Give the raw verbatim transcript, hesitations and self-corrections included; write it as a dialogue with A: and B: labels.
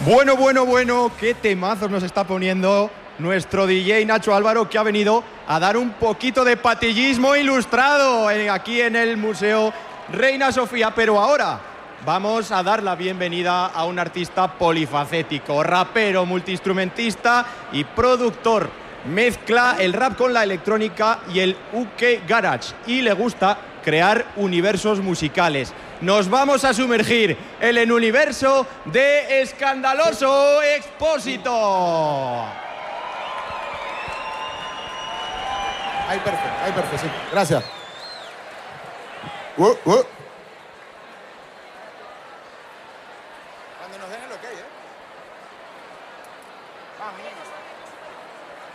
A: Bueno, bueno, bueno, qué temazos nos está poniendo nuestro D J Nacho Álvaro, que ha venido a dar un poquito de patillismo ilustrado en, aquí en el Museo Reina Sofía. Pero ahora vamos a dar la bienvenida a un artista polifacético, rapero, multiinstrumentista y productor. Mezcla el rap con la electrónica y el U K Garage y le gusta crear universos musicales. Nos vamos a sumergir en el universo de Escandaloso Expósito.
B: Ahí perfecto, ahí perfecto, sí. Gracias. Uh, uh.